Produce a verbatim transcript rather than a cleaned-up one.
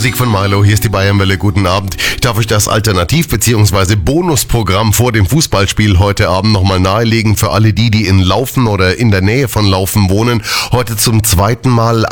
Musik von Milo, hier ist die Bayernwelle, guten Abend. Ich darf euch das Alternativ- bzw. Bonusprogramm vor dem Fußballspiel heute Abend nochmal nahelegen für alle die, die in Laufen oder in der Nähe von Laufen wohnen. Heute zum zweiten Mal